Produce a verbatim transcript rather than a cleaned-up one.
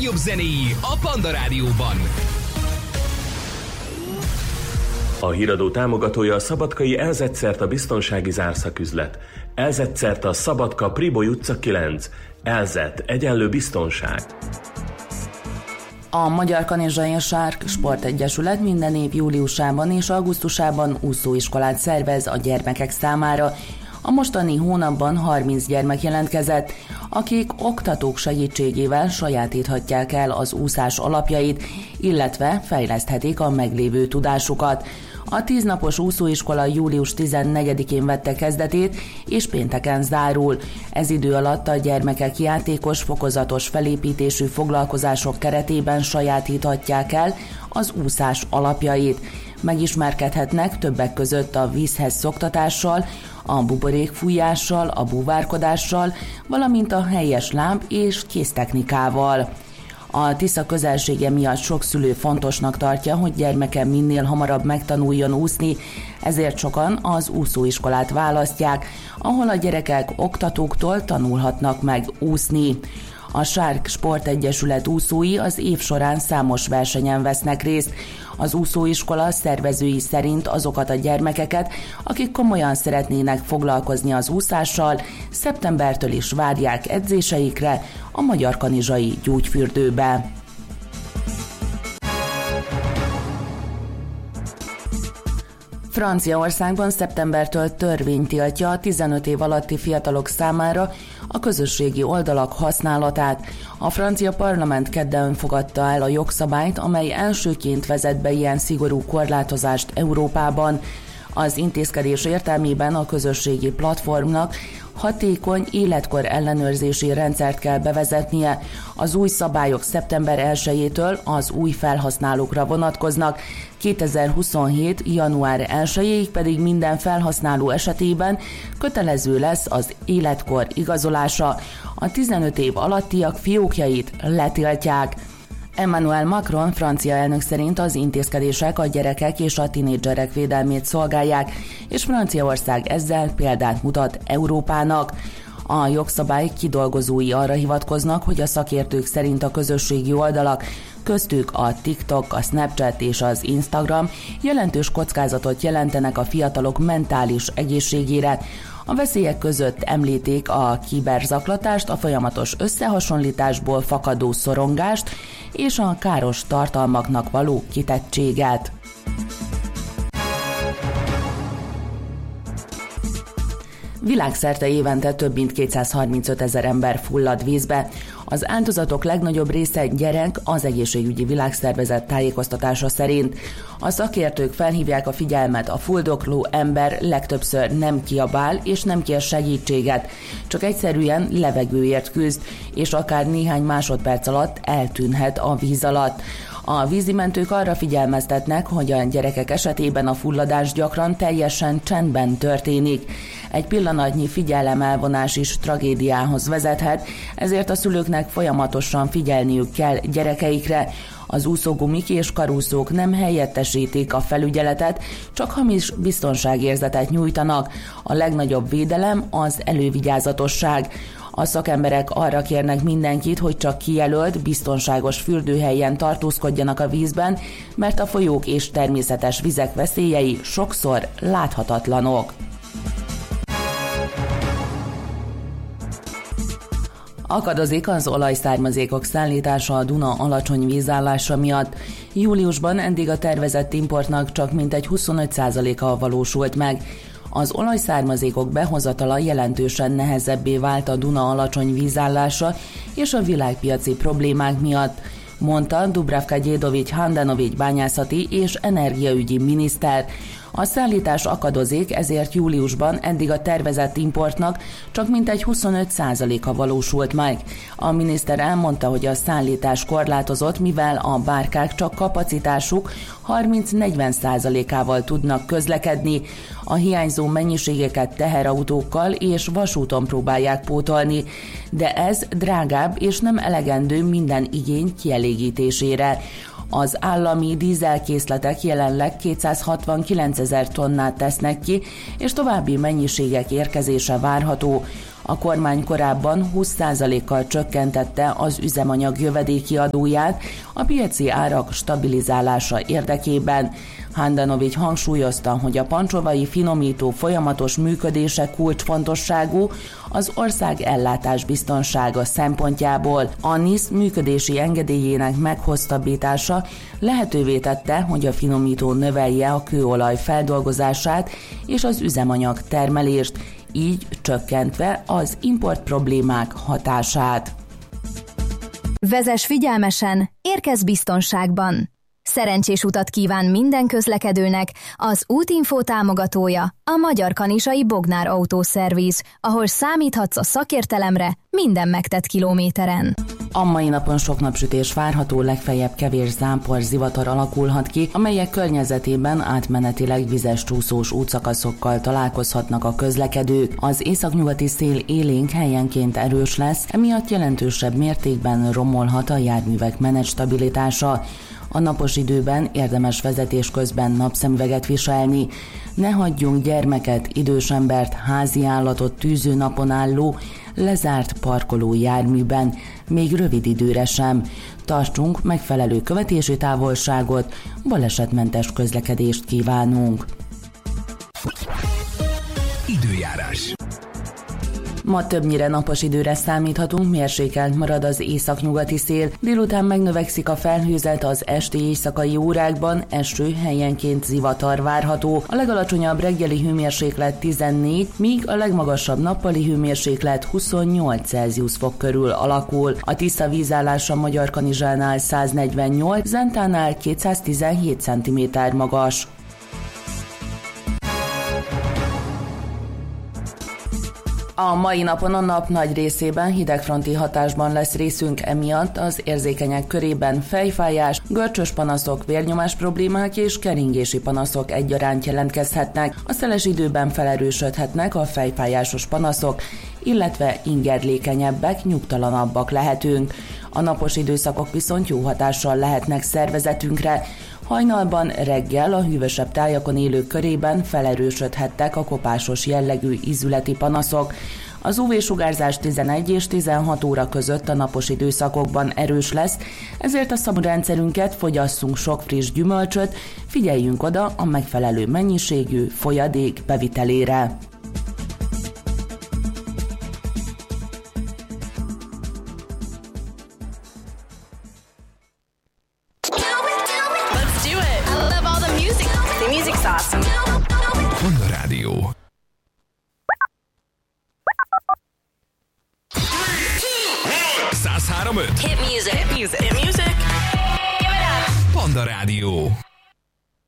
legjobb zenéi a Panda Rádióban. A híradó támogatója a szabadkai Elzett-Szerta biztonsági zárszaküzlet. Elzett-Szerta Szabadka Priboly utca kilenc. Elzett egyenlő biztonság. A Magyar Kanizsai Sárk Sportegyesület minden év júliusában és augusztusában úszóiskolát szervez a gyermekek számára. A mostani hónapban harminc gyermek jelentkezett, akik oktatók segítségével sajátíthatják el az úszás alapjait, illetve fejleszthetik a meglévő tudásukat. A tíznapos úszóiskola július tizennegyedikén vette kezdetét, és pénteken zárul. Ez idő alatt a gyermekek játékos, fokozatos felépítésű foglalkozások keretében sajátíthatják el az úszás alapjait. Megismerkedhetnek többek között a vízhez szoktatással, a buborékfújással, a búvárkodással, valamint a helyes láb és kéztechnikával. A Tisza közelsége miatt sok szülő fontosnak tartja, hogy gyermeke minél hamarabb megtanuljon úszni, ezért sokan az úszóiskolát választják, ahol a gyerekek oktatóktól tanulhatnak meg úszni. A Sárk Sportegyesület úszói az év során számos versenyen vesznek részt. Az úszóiskola szervezői szerint azokat a gyermekeket, akik komolyan szeretnének foglalkozni az úszással, szeptembertől is várják edzéseikre a Magyar Kanizsai gyógyfürdőbe. Franciaországban szeptembertől törvény tiltja a tizenöt év alatti fiatalok számára a közösségi oldalak használatát. A francia parlament kedden fogadta el a jogszabályt, amely elsőként vezet be ilyen szigorú korlátozást Európában. Az intézkedés értelmében a közösségi platformnak hatékony életkor ellenőrzési rendszert kell bevezetnie. Az új szabályok szeptember elsejétől az új felhasználókra vonatkoznak, kétezer-huszonhét. január elsejéig pedig minden felhasználó esetében kötelező lesz az életkor igazolása. A tizenöt év alattiak fiókjait letiltják. Emmanuel Macron francia elnök szerint az intézkedések a gyerekek és a tinédzserek védelmét szolgálják, és Franciaország ezzel példát mutat Európának. A jogszabály kidolgozói arra hivatkoznak, hogy a szakértők szerint a közösségi oldalak, köztük a TikTok, a Snapchat és az Instagram jelentős kockázatot jelentenek a fiatalok mentális egészségére. A veszélyek között említék a kiberzaklatást, a folyamatos összehasonlításból fakadó szorongást és a káros tartalmaknak való kitettséget. Világszerte évente több mint kétszázharmincöt ezer ember fullad vízbe. Az áldozatok legnagyobb része gyerek, az Egészségügyi Világszervezet tájékoztatása szerint. A szakértők felhívják a figyelmet, a fuldokló ember legtöbbször nem kiabál és nem kér segítséget, csak egyszerűen levegőért küzd, és akár néhány másodperc alatt eltűnhet a víz alatt. A vízimentők arra figyelmeztetnek, hogy a gyerekek esetében a fulladás gyakran teljesen csendben történik. Egy pillanatnyi figyelemelvonás is tragédiához vezethet, ezért a szülőknek folyamatosan figyelniük kell gyerekeikre. Az úszógumik és karúszók nem helyettesítik a felügyeletet, csak hamis biztonságérzetet nyújtanak. A legnagyobb védelem az elővigyázatosság. A szakemberek arra kérnek mindenkit, hogy csak kijelölt, biztonságos fürdőhelyen tartózkodjanak a vízben, mert a folyók és természetes vizek veszélyei sokszor láthatatlanok. Akadozik az olajszármazékok szállítása a Duna alacsony vízállása miatt. Júliusban eddig a tervezett importnak csak mintegy huszonöt százaléka valósult meg. Az olajszármazékok behozatala jelentősen nehezebbé vált a Duna alacsony vízállása és a világpiaci problémák miatt, mondta Dubravka Gyédovics Handanovics bányászati és energiaügyi miniszter. A szállítás akadozik, ezért júliusban eddig a tervezett importnak csak mintegy huszonöt százaléka valósult meg. A miniszter elmondta, hogy a szállítás korlátozott, mivel a bárkák csak kapacitásuk harminc-negyven százalékával tudnak közlekedni. A hiányzó mennyiségeket teherautókkal és vasúton próbálják pótolni, de ez drágább és nem elegendő minden igény kielégítésére. Az állami dízelkészletek jelenleg kétszázhatvankilencezer tonnát tesznek ki, és további mennyiségek érkezése várható. A kormány korábban húsz százalékkal csökkentette az üzemanyag jövedéki adóját a piaci árak stabilizálása érdekében. Handanovics hangsúlyozta, hogy a pancsovai finomító folyamatos működése kulcsfontosságú az ország ellátás biztonsága szempontjából. A NISZ működési engedélyének meghosszabbítása lehetővé tette, hogy a finomító növelje a kőolaj feldolgozását és az üzemanyag termelést, így csökkentve az import problémák hatását. Vezess figyelmesen, érkezz biztonságban! Szerencsés utat kíván minden közlekedőnek az Útinfo támogatója, a Magyar Kanizsai Bognár Autószerviz, ahol számíthatsz a szakértelemre minden megtett kilométeren. A mai napon sok napsütés várható, legfeljebb kevés zápor, zivatar alakulhat ki, amelyek környezetében átmenetileg vizes csúszós útszakaszokkal találkozhatnak a közlekedők. Az északnyugati szél élénk, helyenként erős lesz, emiatt jelentősebb mértékben romolhat a járművek menetstabilitása. A napos időben érdemes vezetés közben napszemüveget viselni. Ne hagyjunk gyermeket, idős embert, házi állatot tűző napon álló, lezárt parkoló járműben, még rövid időre sem. Tartsunk megfelelő követési távolságot, balesetmentes közlekedést kívánunk. Időjárás. Ma többnyire napos időre számíthatunk, mérsékelt marad az északnyugati szél, délután megnövekszik a felhőzet, az esti éjszakai órákban eső, helyenként zivatar várható. A legalacsonyabb reggeli hőmérséklet tizennégy, míg a legmagasabb nappali hőmérséklet huszonnyolc Celsius fok körül alakul. A tiszta vízállás a Magyarkanizsánál száznegyvennyolc, Zentánál kétszáztizenhét centiméter magas. A mai napon a nap nagy részében hidegfronti hatásban lesz részünk, emiatt az érzékenyek körében fejfájás, görcsös panaszok, vérnyomás problémák és keringési panaszok egyaránt jelentkezhetnek. A szeles időben felerősödhetnek a fejfájásos panaszok, illetve ingerlékenyebbek, nyugtalanabbak lehetünk. A napos időszakok viszont jó hatással lehetnek szervezetünkre. Hajnalban, reggel a hűvösebb tájakon élők körében felerősödhettek a kopásos jellegű ízületi panaszok. Az ú vé-sugárzás tizenegy és tizenhat óra között a napos időszakokban erős lesz, ezért a szabadrendszerünket fogyasszunk sok friss gyümölcsöt, figyeljünk oda a megfelelő mennyiségű folyadék bevitelére. Honda Rádió. száz három öt. Hit music. Hit music. Hit music. Give it up. Honda Rádió.